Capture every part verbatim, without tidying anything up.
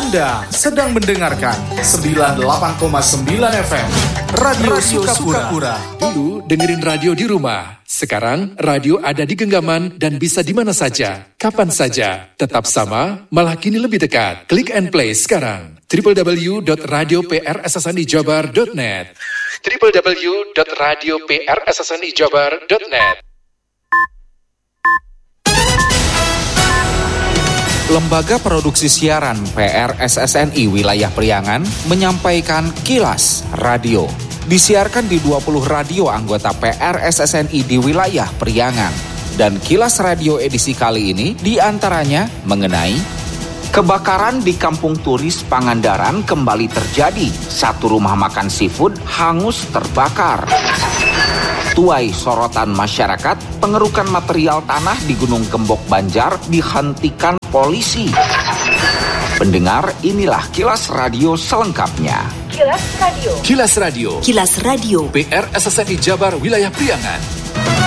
Anda sedang mendengarkan sembilan puluh delapan koma sembilan F M Radio, radio Sukapura. Sukapura. Dulu dengerin radio di rumah. Sekarang radio ada di genggaman dan bisa di mana saja, kapan saja. Tetap sama, malah kini lebih dekat. Klik and play sekarang. w w w dot radio p r s s n i jabar dot net w w w dot radio p r s s n i jabar dot net. Lembaga Produksi Siaran P R S S N I Wilayah Priangan menyampaikan Kilas Radio. Disiarkan di dua puluh radio anggota P R S S N I di wilayah Priangan. Dan Kilas Radio edisi kali ini diantaranya mengenai kebakaran di Kampung Turis Pangandaran kembali terjadi. Satu rumah makan seafood hangus terbakar. Tuai sorotan masyarakat, pengerukan material tanah di Gunung Gembok Banjar dihentikan polisi. Pendengar, inilah Kilas Radio selengkapnya. Kilas Radio. Kilas Radio. Kilas Radio. P R S S N I Jabar Wilayah Priangan.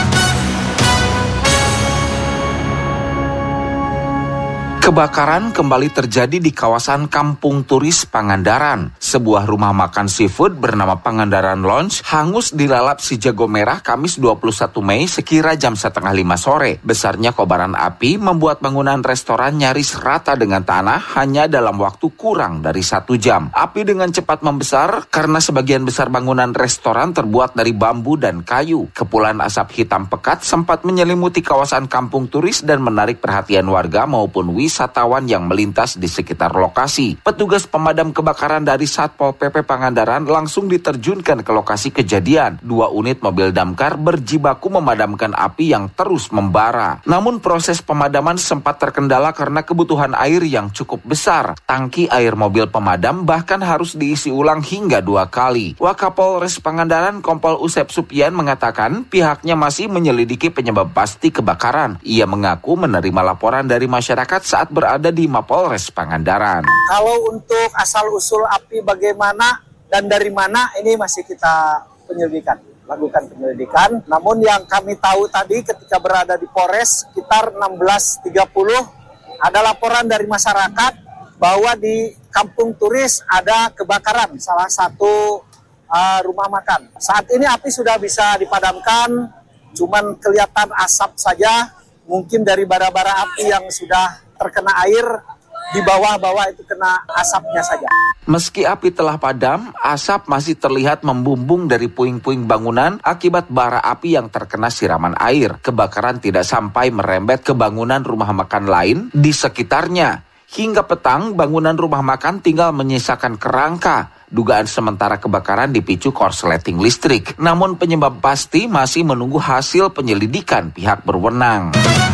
Kebakaran kembali terjadi di kawasan Kampung Turis Pangandaran. Sebuah rumah makan seafood bernama Pangandaran Lounge hangus dilalap si jago merah Kamis dua puluh satu Mei sekira jam setengah lima sore. Besarnya kobaran api membuat bangunan restoran nyaris rata dengan tanah hanya dalam waktu kurang dari satu jam. Api dengan cepat membesar karena sebagian besar bangunan restoran terbuat dari bambu dan kayu. Kepulan asap hitam pekat sempat menyelimuti kawasan Kampung Turis dan menarik perhatian warga maupun wisatawan. wisatawan yang melintas di sekitar lokasi. Petugas pemadam kebakaran dari Satpol P P Pangandaran langsung diterjunkan ke lokasi kejadian. Dua unit mobil damkar berjibaku memadamkan api yang terus membara. Namun proses pemadaman sempat terkendala karena kebutuhan air yang cukup besar. Tangki air mobil pemadam bahkan harus diisi ulang hingga dua kali. Wakapolres Pangandaran Kompol Usep Supian mengatakan pihaknya masih menyelidiki penyebab pasti kebakaran. Ia mengaku menerima laporan dari masyarakat saat berada di Mapolres Pangandaran. Kalau untuk asal-usul api bagaimana dan dari mana, ini masih kita penyelidikan, lakukan penyelidikan. Namun yang kami tahu tadi ketika berada di Polres sekitar enam belas tiga puluh ada laporan dari masyarakat bahwa di Kampung Turis ada kebakaran salah satu uh, rumah makan. Saat ini api sudah bisa dipadamkan, cuman kelihatan asap saja, mungkin dari bara-bara api yang sudah terkena air, di bawah-bawah itu kena asapnya saja. Meski api telah padam, asap masih terlihat membumbung dari puing-puing bangunan akibat bara api yang terkena siraman air. Kebakaran tidak sampai merembet ke bangunan rumah makan lain di sekitarnya. Hingga petang, bangunan rumah makan tinggal menyisakan kerangka. Dugaan sementara kebakaran dipicu korsleting listrik. Namun penyebab pasti masih menunggu hasil penyelidikan pihak berwenang.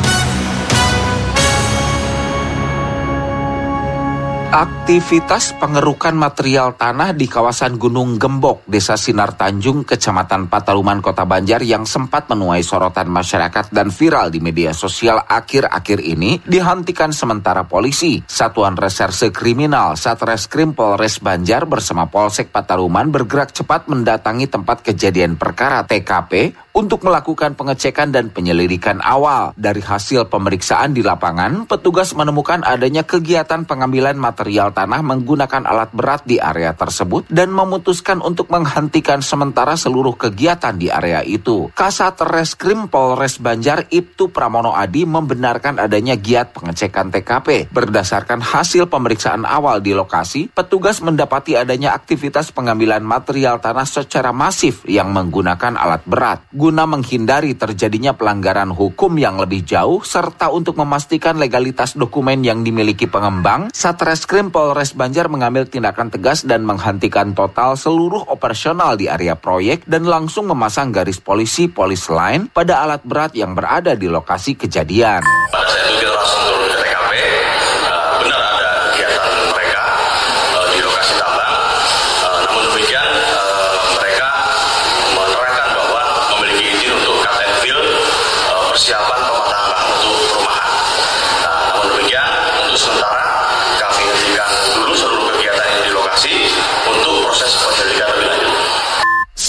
Aktivitas pengerukan material tanah di kawasan Gunung Gembok, Desa Sinar Tanjung, Kecamatan Pataluman, Kota Banjar yang sempat menuai sorotan masyarakat dan viral di media sosial akhir-akhir ini dihentikan sementara polisi. Satuan Reserse Kriminal Satreskrim Polres Banjar bersama Polsek Pataluman bergerak cepat mendatangi tempat kejadian perkara T K P untuk melakukan pengecekan dan penyelidikan awal. Dari hasil pemeriksaan di lapangan, petugas menemukan adanya kegiatan pengambilan material tanah menggunakan alat berat di area tersebut dan memutuskan untuk menghentikan sementara seluruh kegiatan di area itu. Kasat Reskrim Polres Banjar Ibtu Pramono Adi membenarkan adanya giat pengecekan T K P. Berdasarkan hasil pemeriksaan awal di lokasi, petugas mendapati adanya aktivitas pengambilan material tanah secara masif yang menggunakan alat berat. Guna menghindari terjadinya pelanggaran hukum yang lebih jauh serta untuk memastikan legalitas dokumen yang dimiliki pengembang, Satreskrim Polres Banjar mengambil tindakan tegas dan menghentikan total seluruh operasional di area proyek dan langsung memasang garis polisi polis line pada alat berat yang berada di lokasi kejadian. Pada saat itu kita langsung turun ke T K P, uh, benar ada kegiatan mereka uh, di lokasi tambang. Uh, namun demikian, uh, mereka menerangkan bahwa memiliki izin untuk cut and fill, uh, persiapan pematangan lahan untuk perumahan. Nah, namun demikian, untuk sementara kami hentikan dulu seluruh kegiatan yang di lokasi untuk proses penyelidikan lebih lanjut.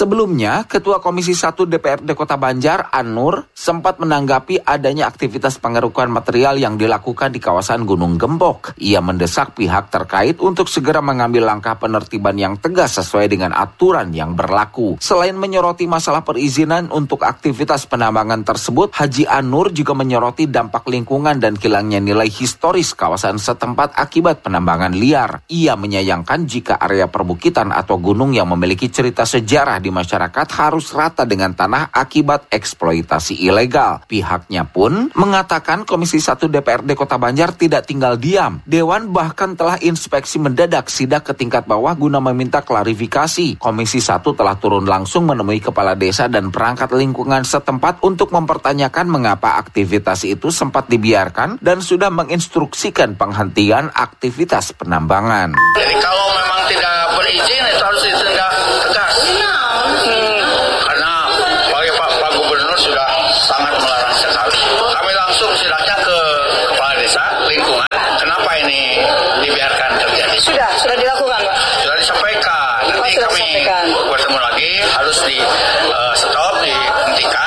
Sebelumnya, Ketua Komisi satu D P R D Kota Banjar, An-Nur, sempat menanggapi adanya aktivitas pengerukan material yang dilakukan di kawasan Gunung Gembok. Ia mendesak pihak terkait untuk segera mengambil langkah penertiban yang tegas sesuai dengan aturan yang berlaku. Selain menyoroti masalah perizinan untuk aktivitas penambangan tersebut, Haji An-Nur juga menyoroti dampak lingkungan dan hilangnya nilai historis kawasan setempat akibat penambangan liar. Ia menyayangkan jika area perbukitan atau gunung yang memiliki cerita sejarah di masyarakat harus rata dengan tanah akibat eksploitasi ilegal. Pihaknya pun mengatakan Komisi satu D P R D Kota Banjar tidak tinggal diam. Dewan bahkan telah inspeksi mendadak sidak ke tingkat bawah guna meminta klarifikasi. Komisi satu telah turun langsung menemui kepala desa dan perangkat lingkungan setempat untuk mempertanyakan mengapa aktivitas itu sempat dibiarkan dan sudah menginstruksikan penghentian aktivitas penambangan. Jadi kalau memang tidak berizin itu harus ditindak tegas. Hmm, karena bagi Pak, Pak Gubernur sudah sangat melarang sekali. Kami langsung sidaknya ke kepala desa lingkungan. Kenapa ini dibiarkan terjadi? Sudah, sudah dilakukan, Pak. Sudah disampaikan. Nanti oh, sudah kami disampaikan. bertemu lagi harus di uh, stop, dihentikan.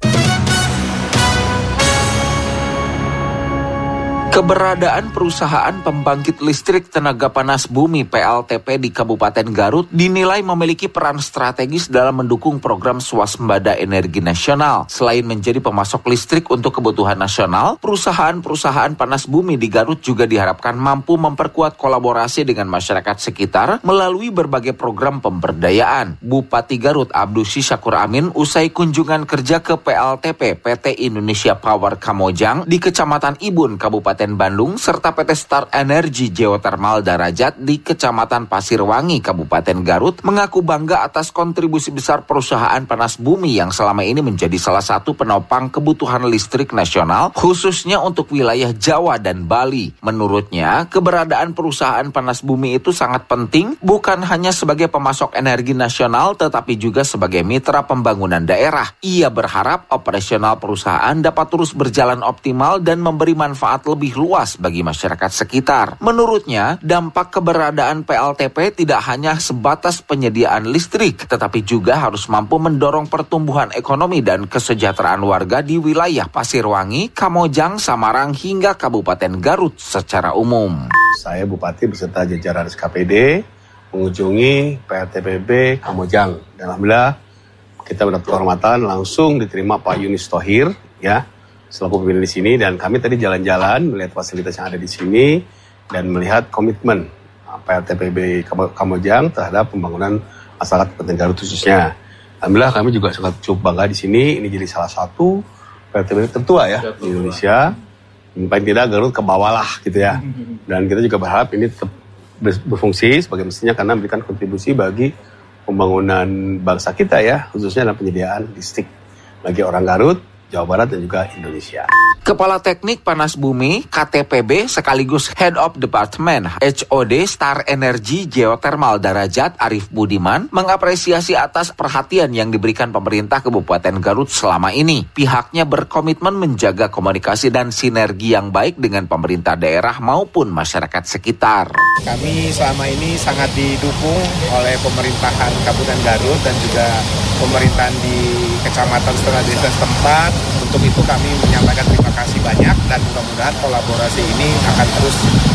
Keberadaan perusahaan pembangkit listrik tenaga panas bumi P L T P di Kabupaten Garut dinilai memiliki peran strategis dalam mendukung program swasembada energi nasional. Selain menjadi pemasok listrik untuk kebutuhan nasional, perusahaan-perusahaan panas bumi di Garut juga diharapkan mampu memperkuat kolaborasi dengan masyarakat sekitar melalui berbagai program pemberdayaan. Bupati Garut Abdusi Syakur Amin usai kunjungan kerja ke P L T P P T Indonesia Power Kamojang di Kecamatan Ibun, Kabupaten Bandung, serta P T Star Energy Geothermal Darajat di Kecamatan Pasirwangi, Kabupaten Garut, mengaku bangga atas kontribusi besar perusahaan panas bumi yang selama ini menjadi salah satu penopang kebutuhan listrik nasional, khususnya untuk wilayah Jawa dan Bali. Menurutnya, keberadaan perusahaan panas bumi itu sangat penting, bukan hanya sebagai pemasok energi nasional, tetapi juga sebagai mitra pembangunan daerah. Ia berharap operasional perusahaan dapat terus berjalan optimal dan memberi manfaat lebih luas bagi masyarakat sekitar. Menurutnya, dampak keberadaan P L T P tidak hanya sebatas penyediaan listrik, tetapi juga harus mampu mendorong pertumbuhan ekonomi dan kesejahteraan warga di wilayah Pasirwangi, Kamojang, Samarang, hingga Kabupaten Garut secara umum. Saya Bupati beserta jajaran S K P D mengunjungi P L T P B Kamojang. Dan alhamdulillah kita mendapat kehormatan langsung diterima Pak Yunis Thohir, ya, selaku pemimpin di sini, dan kami tadi jalan-jalan melihat fasilitas yang ada di sini dan melihat komitmen P L T P B Kamojang terhadap pembangunan masyarakat Kabupaten Garut khususnya. Alhamdulillah kami juga sangat cukup bangga di sini. Ini jadi salah satu P L T P B tertua ya di Indonesia. Paling tidak Garut ke bawah lah gitu ya. Dan kita juga berharap ini tetap berfungsi sebagai mestinya karena memberikan kontribusi bagi pembangunan bangsa kita ya, khususnya dalam penyediaan listrik bagi orang Garut, Jawa Barat, dan juga Indonesia. Kepala Teknik Panas Bumi K T P B sekaligus Head of Department H O D Star Energy Geothermal Darajat Arif Budiman mengapresiasi atas perhatian yang diberikan pemerintah Kabupaten Garut selama ini. Pihaknya berkomitmen menjaga komunikasi dan sinergi yang baik dengan pemerintah daerah maupun masyarakat sekitar. Kami selama ini sangat didukung oleh pemerintahan Kabupaten Garut dan juga pemerintahan di kecamatan setelah desa setempat. Untuk itu kami menyampaikan terima kasih banyak dan mudah-mudahan kolaborasi ini akan terus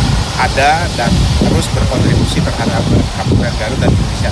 ada dan terus berkontribusi terhadap Kabupaten Garut dan Indonesia.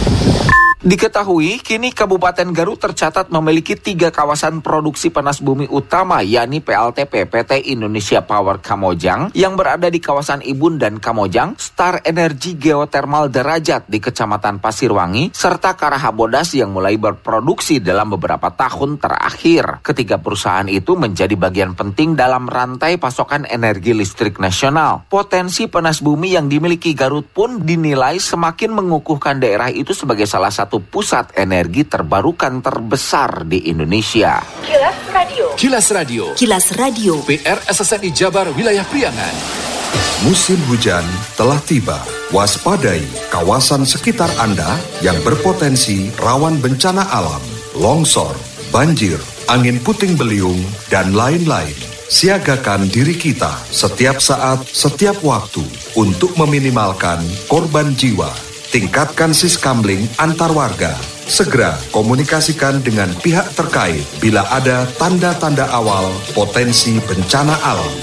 Diketahui, kini Kabupaten Garut tercatat memiliki tiga kawasan produksi panas bumi utama, yakni P L T P P T Indonesia Power Kamojang yang berada di kawasan Ibun dan Kamojang, Star Energy Geothermal Darajat di Kecamatan Pasirwangi, serta Karahabodas yang mulai berproduksi dalam beberapa tahun terakhir. Ketiga perusahaan itu menjadi bagian penting dalam rantai pasokan energi listrik nasional. Potensi panas bumi yang dimiliki Garut pun dinilai semakin mengukuhkan daerah itu sebagai salah satu pusat energi terbarukan terbesar di Indonesia. Kilas Radio. Kilas Radio. Kilas Radio. P R S S N I Jabar Wilayah Priangan. Musim hujan telah tiba. Waspadai kawasan sekitar Anda yang berpotensi rawan bencana alam, longsor, banjir, angin puting beliung, dan lain-lain. Siagakan diri kita setiap saat, setiap waktu untuk meminimalkan korban jiwa. Tingkatkan siskamling antar warga Segera komunikasikan dengan pihak terkait bila ada tanda-tanda awal potensi bencana alam.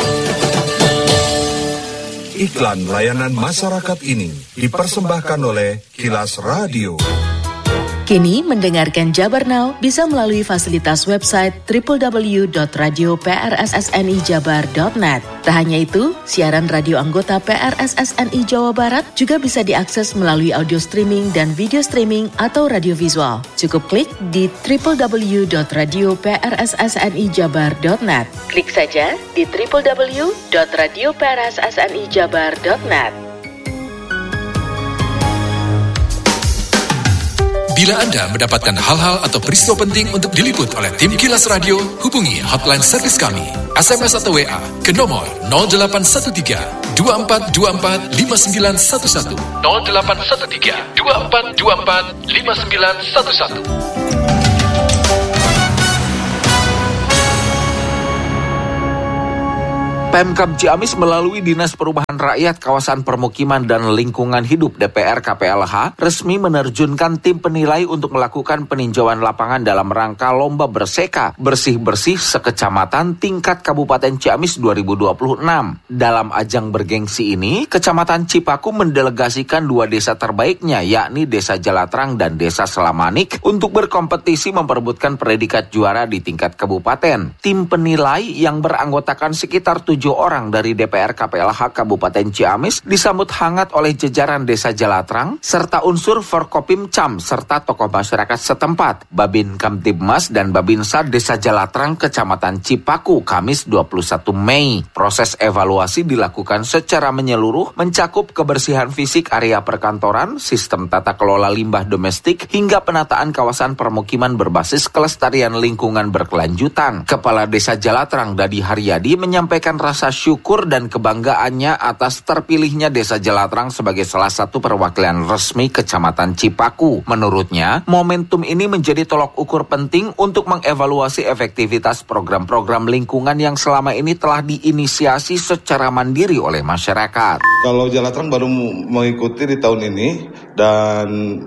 Iklan layanan masyarakat ini dipersembahkan oleh Kilas Radio. Kini mendengarkan Jabar Now bisa melalui fasilitas website double-u double-u double-u dot radio p r s s n i jabar dot net. Tak hanya itu, siaran radio anggota P R S S N I Jawa Barat juga bisa diakses melalui audio streaming dan video streaming atau radio visual. Cukup klik di double-u double-u double-u dot radio p r s s n i jabar dot net. Klik saja di double-u double-u double-u dot radio p r s s n i jabar dot net. Bila Anda mendapatkan hal-hal atau peristiwa penting untuk diliput oleh tim Kilas Radio, hubungi hotline servis kami, S M S atau W A ke nomor nol delapan satu tiga dua empat dua empat lima sembilan satu satu nol delapan satu tiga dua empat dua empat lima sembilan satu satu. Pemkab Ciamis melalui Dinas Perumahan Rakyat Kawasan Permukiman dan Lingkungan Hidup D P R K P L H resmi menerjunkan tim penilai untuk melakukan peninjauan lapangan dalam rangka Lomba Berseka Bersih-Bersih Sekecamatan tingkat Kabupaten Ciamis dua ribu dua puluh enam. Dalam ajang bergengsi ini, Kecamatan Cipaku mendelegasikan dua desa terbaiknya, yakni Desa Jalatrang dan Desa Selamanik, untuk berkompetisi memperebutkan predikat juara di tingkat kabupaten. Tim penilai yang beranggotakan sekitar tujuh orang dari D P R K P L H Kabupaten Ciamis disambut hangat oleh jajaran Desa Jalatrang serta unsur Forkopim Cam serta tokoh masyarakat setempat, Babin Kamtibmas dan Babinsa Desa Jalatrang Kecamatan Cipaku Kamis dua puluh satu Mei. Proses evaluasi dilakukan secara menyeluruh, mencakup kebersihan fisik area perkantoran, sistem tata kelola limbah domestik hingga penataan kawasan permukiman berbasis kelestarian lingkungan berkelanjutan. Kepala Desa Jalatrang Dadi Haryadi menyampaikan rasa syukur dan kebanggaannya atas terpilihnya Desa Jalatrang sebagai salah satu perwakilan resmi Kecamatan Cipaku. Menurutnya, momentum ini menjadi tolok ukur penting untuk mengevaluasi efektivitas program-program lingkungan yang selama ini telah diinisiasi secara mandiri oleh masyarakat. Kalau Jalatrang baru mengikuti di tahun ini dan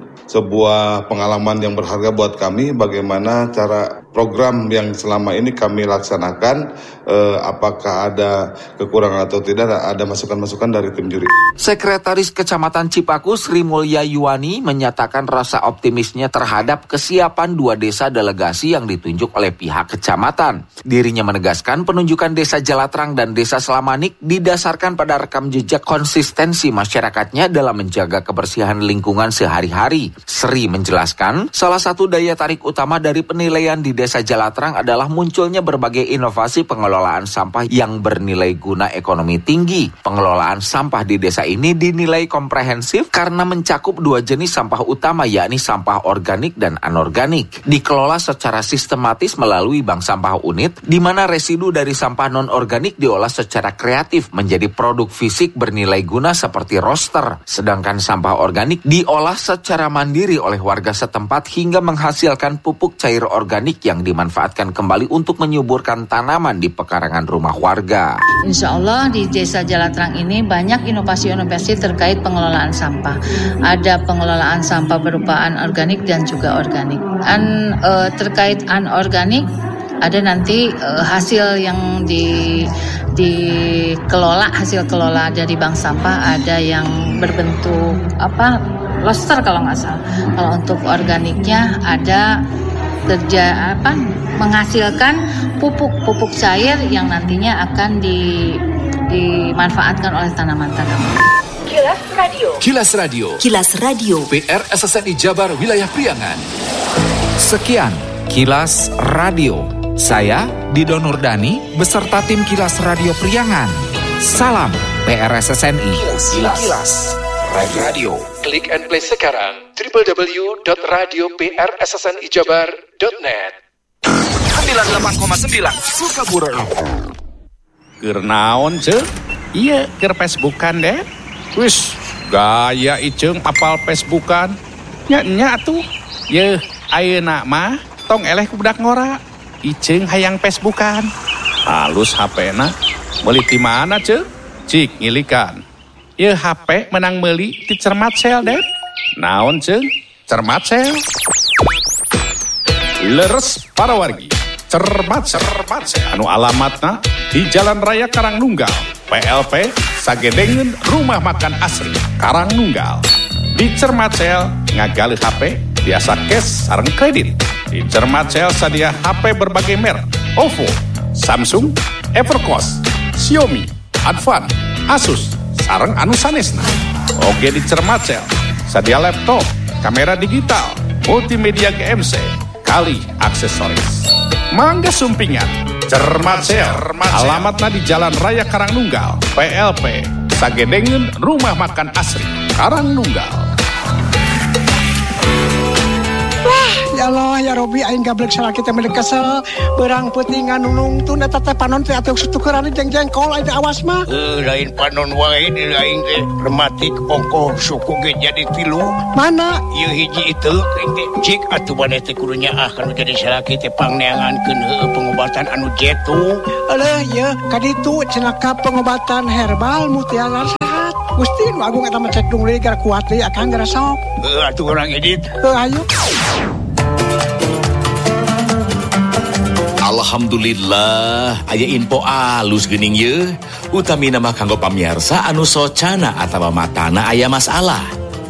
sebuah pengalaman yang berharga buat kami bagaimana cara program yang selama ini kami laksanakan, eh, apakah ada kekurangan atau tidak, ada masukan-masukan dari tim juri. Sekretaris Kecamatan Cipaku Sri Mulya Yuwani menyatakan rasa optimisnya terhadap kesiapan dua desa delegasi yang ditunjuk oleh pihak kecamatan. Dirinya menegaskan penunjukan Desa Jalatrang dan Desa Selamanik didasarkan pada rekam jejak konsistensi masyarakatnya dalam menjaga kebersihan lingkungan sehari-hari. Sri menjelaskan, salah satu daya tarik utama dari penilaian di Desa Jalatrang adalah munculnya berbagai inovasi pengelolaan sampah yang bernilai guna ekonomi tinggi. Pengelolaan sampah di desa ini dinilai komprehensif karena mencakup dua jenis sampah utama, yakni sampah organik dan anorganik. Dikelola secara sistematis melalui bank sampah unit, di mana residu dari sampah non-organik diolah secara kreatif menjadi produk fisik bernilai guna seperti roster. Sedangkan sampah organik diolah secara mandiri oleh warga setempat hingga menghasilkan pupuk cair organik yang dimanfaatkan kembali untuk menyuburkan tanaman di pekarangan rumah warga. Insya Allah di Desa Jalatrang ini banyak inovasi-inovasi terkait pengelolaan sampah. Ada pengelolaan sampah berupa anorganik dan juga organik. An, e, terkait anorganik ada nanti e, hasil yang di dikelola, hasil kelola dari bank sampah ada yang berbentuk apa loster kalau nggak salah. Kalau untuk organiknya ada kerja apa menghasilkan pupuk-pupuk cair yang nantinya akan di, dimanfaatkan oleh tanaman-tanaman. Kilas Radio. Kilas Radio. Kilas Radio. P R S S N I Jabar Wilayah Priangan. Sekian Kilas Radio. Saya Dido Nurdani beserta tim Kilas Radio Priangan. Salam P R S S N I. Kilas, Kilas. Kilas. Radio. Klik and play sekarang double-u double-u double-u dot radio p r s s n i jabar dot net. sembilan puluh delapan koma sembilan Sukabura. Keur naon, Ceu? Iya, keur Facebookan deh. Wis, gaya iceung apal Facebookan. Nya nya atuh. Yeuh, ayeuna mah tong eleh ku budak ngora. Iceung hayang Facebookan. Halus H P-na. Meuli ti mana, Ceu? Cik ngilikan. Yeuh H P menang meuli ti Cermat Sel, deh. Naon, Ceu? Cermat Sel. Leres para wargi. Cermat Cermat Sel. Anu alamatna di Jalan Raya Karangnunggal, P L P Sagedengeun Rumah Makan Asri Karangnunggal. Di Cermat Sel ngagali H P biasa cash sareng kredit. Di Cermat Sel sadia H P berbagai merek: Oppo, Samsung, Evercost, Xiaomi, Advan, Asus, sareng anu sanesna. Oge di Cermat Sel sadia laptop, kamera digital, multimedia G M C, kali aksesoris. Mangga sumpingan Cermat Sel. Alamatna di Jalan Raya Karangnunggal, P L P Sagedengeun Rumah Makan Asri Karangnunggal. Ya Allah, ya Robi, aing gablek salah kita mendekesel berang putingan nunung tuh neta teh panon teh atuh sutukeran jeng-jengkol aing awas mah. Eh lain panon wae di aing teh rematik ongkoh suku ge jadi tilu. Mana? Ieu hiji itu teh cik atuh maneh teh kudu nyaah kana jadi salah kita pangneangankeun heueuh pengobatan anu jetu. Aleh ieu kaditu cenah ka pengobatan herbal mutiara sehat. Gusti nu agung eta mah cek dungli gara kuat deui akang gara sok. Heuh atuh urang edit. Heuh ayo. Alhamdulillah, aya info alus geuning ye. Utamina mah kanggo pamiarsa anu socana atawa matana aya masalah.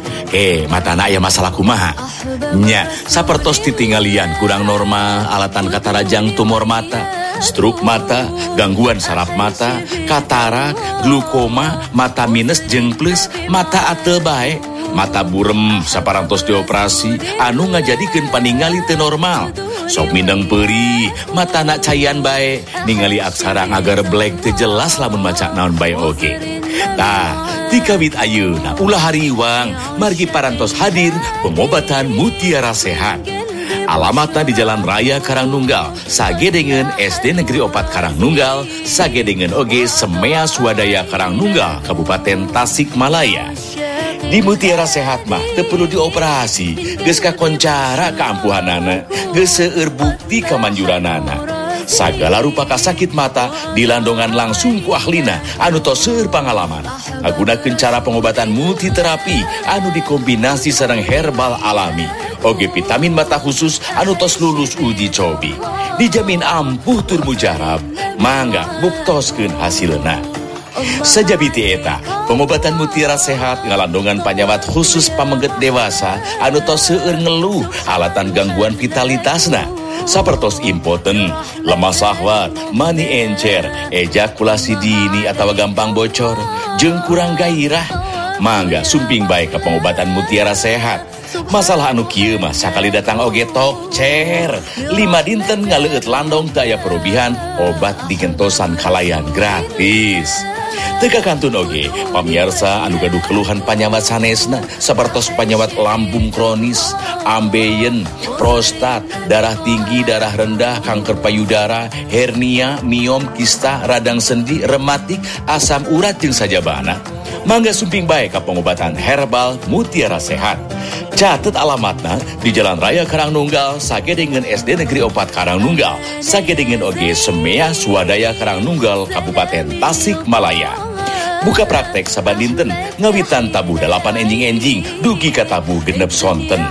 Eh, matana aya masalah kumaha? Nya, sapertos ditinggalian kurang normal, alatan katarajang tumor mata, stroke mata, gangguan saraf mata, katarak, glukoma, mata minus jeung plus, mata ateu bae, mata burem saparantos dioperasi, anu ngajadikeun paningali teu normal. Sok mindeng peuri, mata nak cayan bae, ningali aksara ngagar black teu jelas lamun maca naon bae oge. Tah, ti kawit ayeuna ulah hariwang margi parantos hadir pengobatan Mutiara Sehat. Alamatna di Jalan Raya Karangnunggal, sagedengeun S D Negeri Opat Karangnunggal, sagedengeun oge Semea Swadaya Karangnunggal, Kabupaten Tasikmalaya. Di Mutiara Sehat mah teu perlu dioperasi, geus kakoncara kaampuhanana, geus seueur bukti kamanjuranana. Sagala rupa kasakit mata dilandongan langsung ku ahlina anu tos seueur pangalaman. Ngagunakeun cara pengobatan multiterapi anu dikombinasi sareng herbal alami. Oge vitamin mata khusus anu tos lulus uji cobi. Dijamin ampuh tur mujarab. Mangga buktoskeun hasilna. Sajabiti eta, pengobatan Mutiara Sehat ngalandongan panyawat khusus pamengget dewasa anu tos seueur ngeluh alatan gangguan vitalitasna. Sapertos impoten, lemah sahwat, mani encer, ejakulasi dini atawa gampang bocor, jeung kurang gairah. Mangga sumping bae ka pengobatan Mutiara Sehat. Masalah anu kieu mah sakali datang oge tok cer. Lima dinten ngaleueut landong teu aya perubihan, obat digentosan kalayan gratis. Teka kantun oge, pamiarsa anu gaduh keluhan panyawat sanesna, sapertos panyawat lambung kronis, ambeien, prostat, darah tinggi, darah rendah, kanker payudara, hernia, miom, kista, radang sendi, rematik, asam urat jeung sajabana. Mangga sumping bae ka pengobatan herbal Mutiara Sehat. Catet alamatna di Jalan Raya Karangnunggal, sagedengeun S D Negeri Opat Karangnunggal, sagedengeun oge Semea Swadaya Karangnunggal, Kabupaten Tasikmalaya. Buka praktek saban dinten, ngawitan tabuh dalapan enjing-enjing, dugi ka tabuh genep sonten.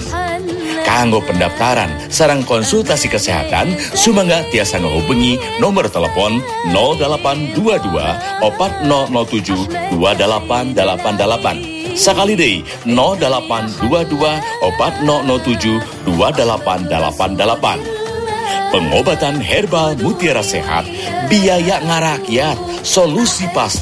Kanggo pendaftaran sareng konsultasi kesehatan, sumangga tiasa ngahubungi nomor telepon nol delapan dua dua empat nol nol tujuh dua delapan delapan delapan. Sakali deui nol delapan dua dua empat nol nol tujuh dua delapan delapan delapan. Pengobatan herbal Mutiara Sehat, biaya ngarakyat, solusi pasti.